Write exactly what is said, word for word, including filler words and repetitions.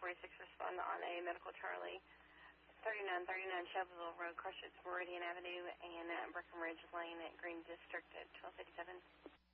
forty-six respond on a medical Charlie, thirty-nine thirty-nine Shelbyville Road, Crushers, Meridian Avenue, and uh, Breckenridge Lane at Green District at twelve fifty-seven.